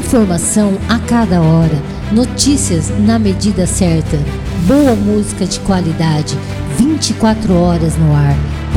Informação a cada hora, notícias na medida certa, boa música de qualidade, 24 horas no ar.